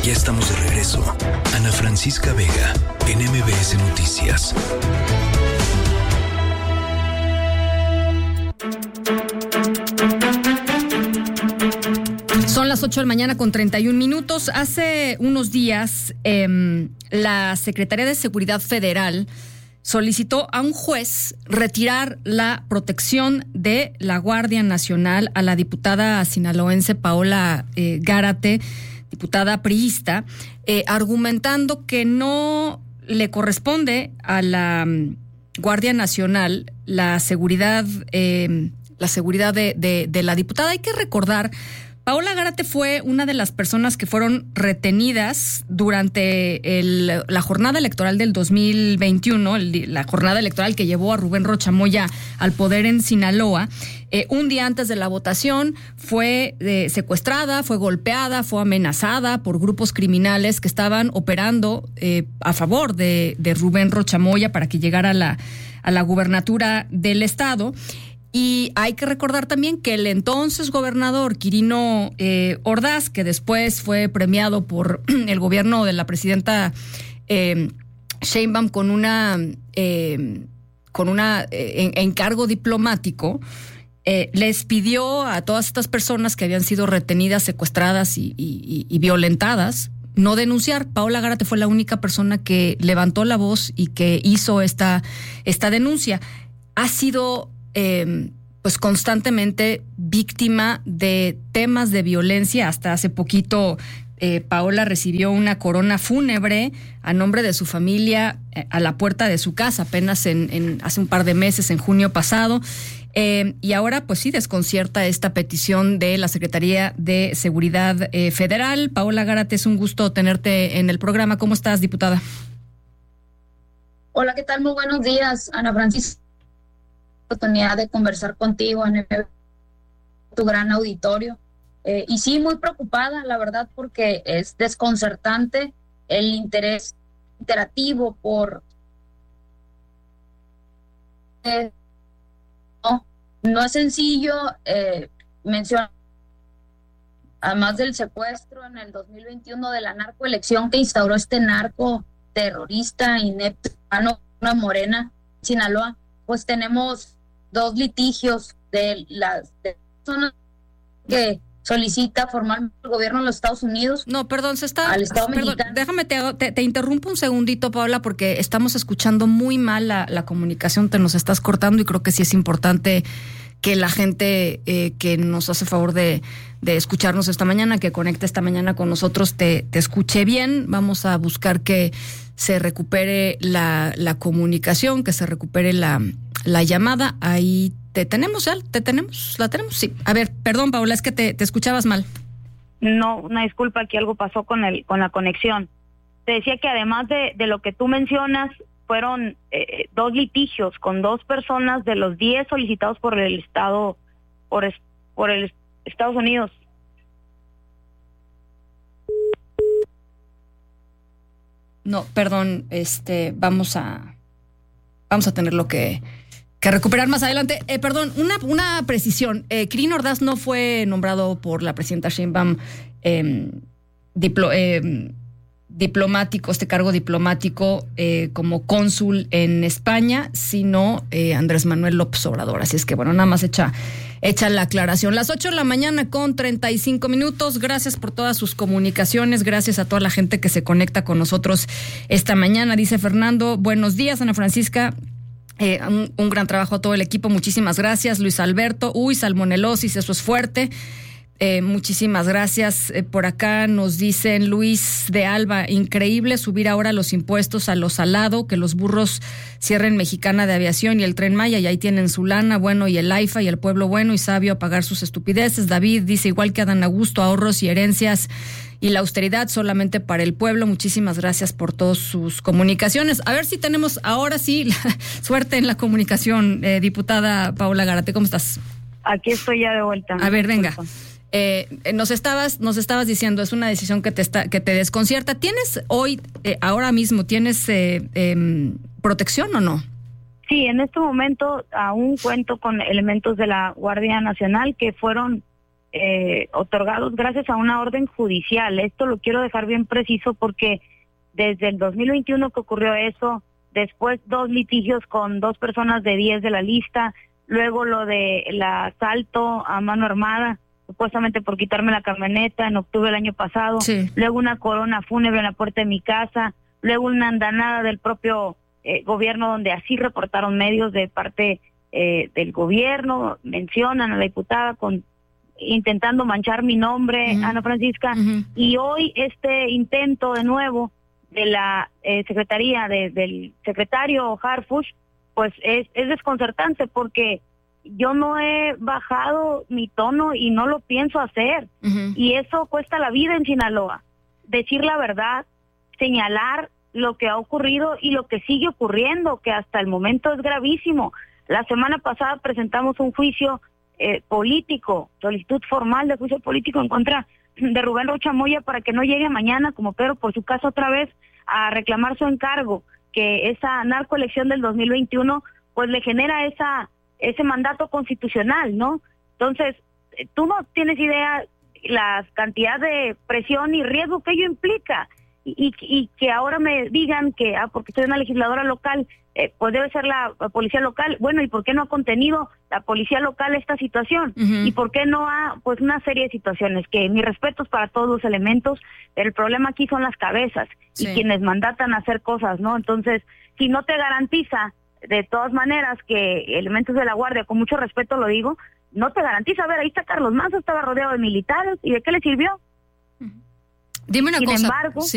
Ya estamos de regreso. Ana Francisca Vega, en MBS Noticias. Son las 8 de la mañana con 31 minutos. Hace unos días, la Secretaría de Seguridad Federal solicitó a un juez retirar la protección de la Guardia Nacional a la diputada sinaloense Paola Gárate, diputada priista, argumentando que no le corresponde a la Guardia Nacional la seguridad de la diputada. Hay que recordar, Paola Gárate fue una de las personas que fueron retenidas durante la jornada electoral del 2021, la jornada electoral que llevó a Rubén Rocha Moya al poder en Sinaloa. Un día antes de la votación fue secuestrada, fue golpeada, fue amenazada por grupos criminales que estaban operando a favor de Rubén Rocha Moya para que llegara a la gubernatura del estado. Y hay que recordar también que el entonces gobernador Quirino Ordaz, que después fue premiado por el gobierno de la presidenta Sheinbaum con una encargo diplomático, les pidió a todas estas personas que habían sido retenidas, secuestradas y violentadas no denunciar. Paola Gárate fue la única persona que levantó la voz y que hizo esta denuncia. Ha sido pues constantemente víctima de temas de violencia. Hasta hace poquito Paola recibió una corona fúnebre a nombre de su familia a la puerta de su casa, apenas hace un par de meses, en junio pasado. Y ahora pues sí desconcierta esta petición de la Secretaría de Seguridad Federal. Paola Gárate, es un gusto tenerte en el programa. ¿Cómo estás, diputada? Hola, ¿qué tal? Muy buenos días, Ana Francisca. Oportunidad de conversar contigo en tu gran auditorio. Y sí, muy preocupada, la verdad, porque es desconcertante el interés interactivo por... no es sencillo mencionar, además del secuestro en el 2021 de la narcoelección que instauró este narco terrorista inepto, una Morena, Sinaloa, pues tenemos 2 litigios de las personas que solicita formalmente el gobierno de los Estados Unidos. No, perdón, al Estado mexicano. Déjame, te interrumpo un segundito, Paola, porque estamos escuchando muy mal la comunicación, te nos estás cortando y creo que sí es importante que la gente que nos hace favor de escucharnos esta mañana, que conecta esta mañana con nosotros, te escuche bien. Vamos a buscar que se recupere la comunicación, que se recupere la llamada. Ahí la tenemos, sí. A ver, perdón, Paola, es que te escuchabas mal. No, una disculpa, aquí algo pasó con la conexión. Te decía que además de lo que tú mencionas, fueron 2 litigios con 2 personas de los 10 solicitados por el Estado, por el Estados Unidos. No, perdón, vamos a tenerlo que recuperar más adelante. Perdón, una precisión. Quirino Ordaz no fue nombrado por la presidenta Sheinbaum diplomático, este cargo diplomático como cónsul en España, sino Andrés Manuel López Obrador. Así es que bueno, nada más echa la aclaración. Las 8 de la mañana con 35 minutos. Gracias por todas sus comunicaciones. Gracias a toda la gente que se conecta con nosotros esta mañana. Dice Fernando, buenos días, Ana Francisca. Un gran trabajo a todo el equipo. Muchísimas gracias. Luis Alberto, salmonelosis, eso es fuerte. Muchísimas gracias. Por acá nos dicen Luis de Alba, increíble subir ahora los impuestos a lo salado, que los burros cierren Mexicana de Aviación y el Tren Maya, y ahí tienen su lana, bueno, y el AIFA y el pueblo bueno y sabio a pagar sus estupideces. David dice, igual que Adán Augusto, ahorros y herencias y la austeridad solamente para el pueblo. Muchísimas gracias por todas sus comunicaciones. A ver si tenemos ahora sí la suerte en la comunicación, diputada Paola Gárate. ¿Cómo estás? Aquí estoy ya de vuelta. A ver, venga. Nos estabas diciendo, es una decisión que te desconcierta. ¿Tienes hoy, ahora mismo, tienes protección o no? Sí, en este momento aún cuento con elementos de la Guardia Nacional que fueron otorgados gracias a una orden judicial. Esto lo quiero dejar bien preciso porque desde el 2021 que ocurrió eso, después 2 litigios con 2 personas de 10 de la lista, luego lo de el asalto a mano armada, supuestamente por quitarme la camioneta en octubre del año pasado, sí. Luego una corona fúnebre en la puerta de mi casa, luego una andanada del propio gobierno donde así reportaron medios de parte del gobierno, mencionan a la diputada intentando manchar mi nombre, Ana Francisca, y hoy este intento de nuevo de la secretaría del secretario Harfuch, pues es desconcertante porque yo no he bajado mi tono y no lo pienso hacer, y eso cuesta la vida en Sinaloa. Decir la verdad, señalar lo que ha ocurrido y lo que sigue ocurriendo, que hasta el momento es gravísimo. La semana pasada presentamos un juicio político, solicitud formal de juicio político en contra de Rubén Rocha Moya para que no llegue mañana como Pedro por su casa otra vez a reclamar su encargo, que esa narcoelección del 2021 pues le genera ese mandato constitucional, ¿no? Entonces, tú no tienes idea la cantidad de presión y riesgo que ello implica, y que ahora me digan que, porque soy una legisladora local, pues debe ser la policía local. Bueno, ¿y por qué no ha contenido la policía local esta situación? ¿Y por qué no ha, pues una serie de situaciones? Que mis respetos para todos los elementos, pero el problema aquí son las cabezas y quienes mandatan a hacer cosas, ¿no? Entonces, si no te garantiza, de todas maneras, que elementos de la Guardia, con mucho respeto lo digo, no te garantiza. A ver, ahí está Carlos Mazo, estaba rodeado de militares, ¿y de qué le sirvió? Dime una cosa. Sin embargo,